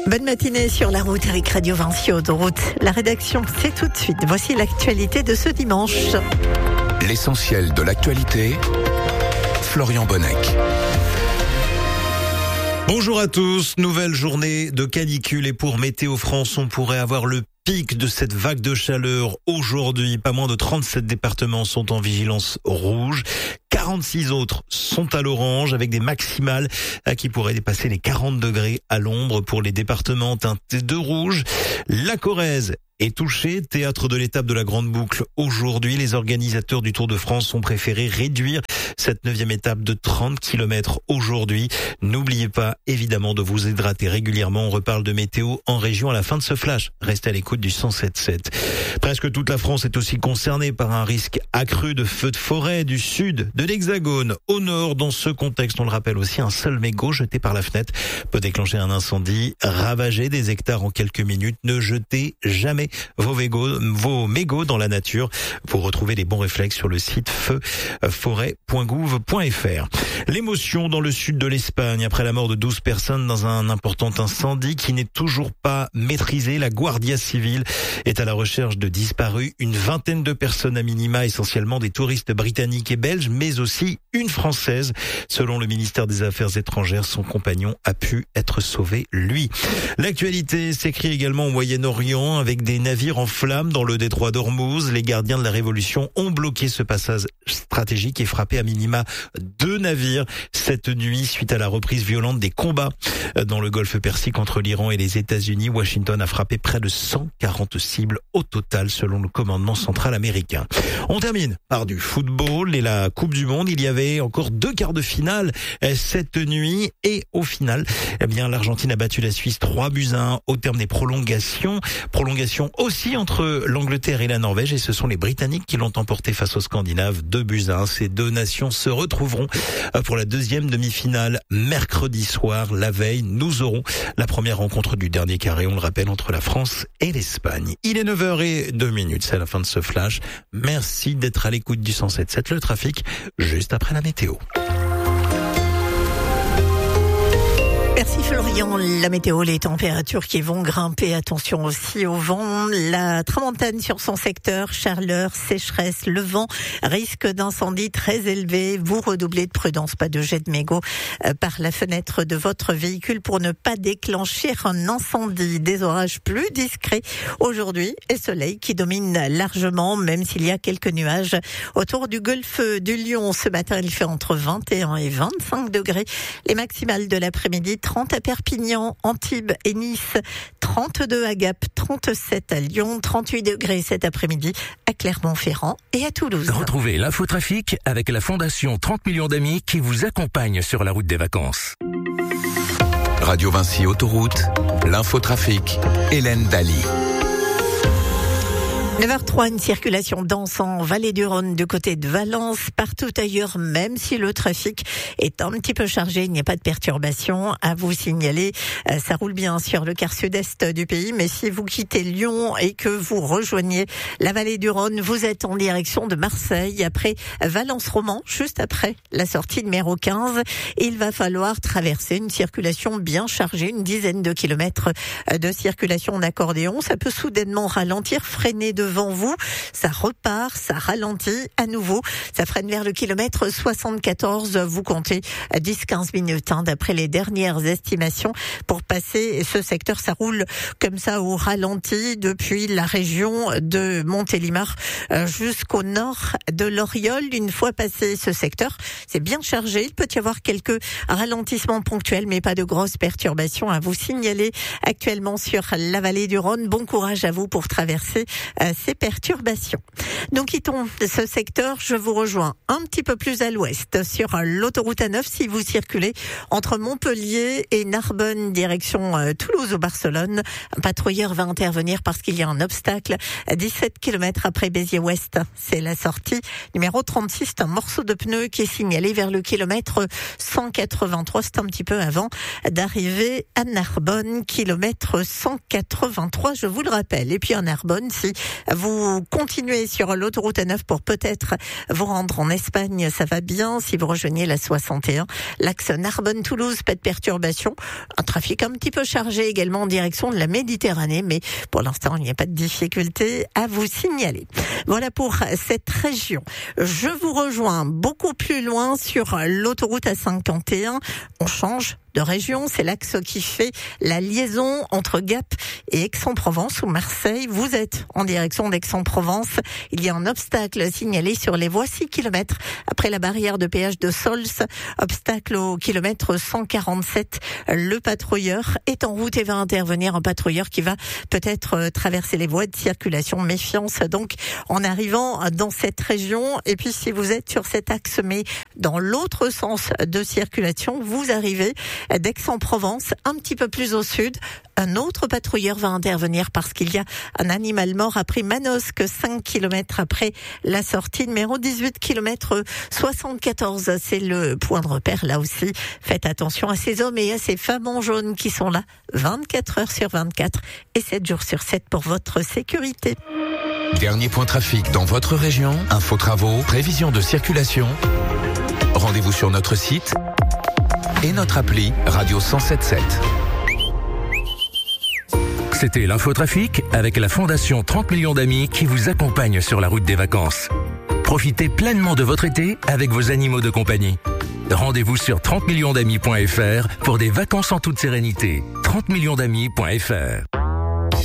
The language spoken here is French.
Bonne matinée sur la route avec Radio Vinci Autoroute. La rédaction, c'est tout de suite. Voici l'actualité de ce dimanche. L'essentiel de l'actualité, Florian Bonnec. Bonjour à tous, nouvelle journée de canicule et pour Météo France, on pourrait avoir le pic de cette vague de chaleur aujourd'hui. Pas moins de 37 départements sont en vigilance rouge. 46 autres sont à l'orange avec des maximales qui pourraient dépasser les 40 degrés à l'ombre pour les départements teintés de rouge. La Corrèze est touchée, théâtre de l'étape de la Grande Boucle. Aujourd'hui, les organisateurs du Tour de France ont préféré réduire cette 9e étape de 30 km aujourd'hui. N'oubliez pas, évidemment, de vous hydrater régulièrement. On reparle de météo en région à la fin de ce flash. Restez à l'écoute du 107.7. Presque toute la France est aussi concernée par un risque accru de feux de forêt du sud de l'Hexagone au nord. Dans ce contexte, on le rappelle aussi, un seul mégot jeté par la fenêtre peut déclencher un incendie, ravager des hectares en quelques minutes. Ne jetez jamais vos mégots dans la nature. Vous retrouvez les bons réflexes sur le site feuforêt.gouv.fr. L'émotion dans le sud de l'Espagne après la mort de 12 personnes dans un important incendie qui n'est toujours pas maîtrisé. La Guardia Civile est à la recherche de disparus. Une vingtaine de personnes à minima, essentiellement des touristes britanniques et belges, mais aussi une Française. Selon le ministère des Affaires étrangères, son compagnon a pu être sauvé, lui. L'actualité s'écrit également au Moyen-Orient avec des navires en flammes dans le détroit d'Ormuz. Les gardiens de la Révolution ont bloqué ce passage stratégique et frappé à minima 2 navires cette nuit suite à la reprise violente des combats dans le golfe Persique entre l'Iran et les États-Unis. Washington a frappé près de 140 cibles au total selon le commandement central américain. On termine par du football et la Coupe du Monde. Il y avait encore 2 quarts de finale cette nuit et au final, l'Argentine a battu la Suisse 3-1 au terme des prolongations aussi entre l'Angleterre et la Norvège et ce sont les Britanniques qui l'ont emporté face aux Scandinaves 2-1. Ces deux nations se retrouveront pour la deuxième demi-finale mercredi soir. La veille, nous aurons la première rencontre du dernier carré, on le rappelle, entre la France et l'Espagne. Il est 9h02, c'est la fin de ce flash. Merci d'être à l'écoute du 107.7. Le trafic, juste après la météo. Merci Florian. La météo, les températures qui vont grimper. Attention aussi au vent. La tramontane sur son secteur, chaleur, sécheresse, le vent, risque d'incendie très élevé. Vous redoublez de prudence, pas de jet de mégots par la fenêtre de votre véhicule pour ne pas déclencher un incendie. Des orages plus discrets aujourd'hui et soleil qui domine largement, même s'il y a quelques nuages autour du golfe du Lion. Ce matin, il fait entre 21 et 25 degrés. Les maximales de l'après-midi, 30 à Perpignan, Antibes et Nice, 32 à Gap, 37 à Lyon, 38 degrés cet après-midi à Clermont-Ferrand et à Toulouse. Retrouvez l'infotrafic avec la Fondation 30 millions d'amis qui vous accompagne sur la route des vacances. Radio Vinci Autoroute, l'infotrafic, Hélène Daly. 9h03, une circulation dense en Vallée du Rhône du côté de Valence. Partout ailleurs, même si le trafic est un petit peu chargé, il n'y a pas de perturbation à vous signaler. Ça roule bien sur le quart sud-est du pays, mais si vous quittez Lyon et que vous rejoignez la Vallée du Rhône, vous êtes en direction de Marseille, après Valence-Roman, juste après la sortie numéro 15. Il va falloir traverser une circulation bien chargée, une dizaine de kilomètres de circulation en accordéon. Ça peut soudainement ralentir, freiner devant vous, ça repart, ça ralentit à nouveau, ça freine vers le kilomètre 74, vous comptez 10-15 minutes d'après les dernières estimations pour passer ce secteur. Ça roule comme ça au ralenti depuis la région de Montélimar jusqu'au nord de l'Oriol. Une fois passé ce secteur, c'est bien chargé, il peut y avoir quelques ralentissements ponctuels mais pas de grosses perturbations à vous signaler actuellement sur la Vallée du Rhône. Bon courage à vous pour traverser ces perturbations. Nous quittons ce secteur, je vous rejoins un petit peu plus à l'ouest sur l'autoroute A9 si vous circulez entre Montpellier et Narbonne direction Toulouse ou Barcelone. Un patrouilleur va intervenir parce qu'il y a un obstacle à 17 km après Béziers-Ouest. C'est la sortie numéro 36, c'est un morceau de pneu qui est signalé vers le kilomètre 183, c'est un petit peu avant d'arriver à Narbonne, kilomètre 183, je vous le rappelle. Et puis à Narbonne, si Vous continuez sur l'autoroute A9 pour peut-être vous rendre en Espagne, ça va bien. Si vous rejoignez la 61, l'axe Narbonne-Toulouse, pas de perturbation. Un trafic un petit peu chargé également en direction de la Méditerranée, mais pour l'instant, il n'y a pas de difficulté à vous signaler. Voilà pour cette région. Je vous rejoins beaucoup plus loin sur l'autoroute A51. On change de région, c'est l'axe qui fait la liaison entre Gap et Aix-en-Provence ou Marseille. Vous êtes en direction d'Aix-en-Provence. Il y a un obstacle signalé sur les voies 6 km après la barrière de péage de Sols. Obstacle au kilomètre 147. Le patrouilleur est en route et va intervenir. Un patrouilleur qui va peut-être traverser les voies de circulation. Méfiance donc en arrivant dans cette région. Et puis si vous êtes sur cet axe mais dans l'autre sens de circulation, vous arrivez d'Aix-en-Provence, un petit peu plus au sud. Un autre patrouilleur va intervenir parce qu'il y a un animal mort après Manosque, 5 km après la sortie, numéro 18 km 74. C'est le point de repère là aussi. Faites attention à ces hommes et à ces femmes en jaune qui sont là 24 heures sur 24 et 7 jours sur 7 pour votre sécurité. Dernier point trafic dans votre région, info travaux, prévision de circulation. Rendez-vous sur notre site et notre appli Radio 107.7. C'était l'infotrafic avec la Fondation 30 millions d'amis qui vous accompagne sur la route des vacances. Profitez pleinement de votre été avec vos animaux de compagnie. Rendez-vous sur 30millionsdamis.fr pour des vacances en toute sérénité. 30millionsdamis.fr